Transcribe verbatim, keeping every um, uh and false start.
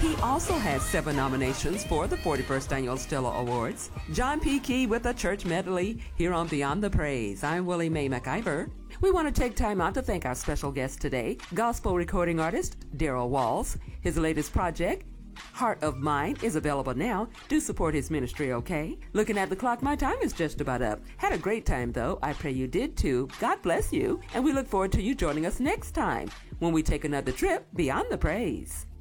He also has seven nominations for the forty-first Annual Stella Awards. John P. Key with a church medley here on Beyond the Praise. I'm Willie Mae McIver. We want to take time out to thank our special guest today, gospel recording artist Daryl Walls. His latest project, Heart of Mine, is available now. Do support his ministry, okay? Looking at the clock, my time is just about up. Had a great time, though. I pray you did, too. God bless you. And we look forward to you joining us next time when we take another trip beyond the praise.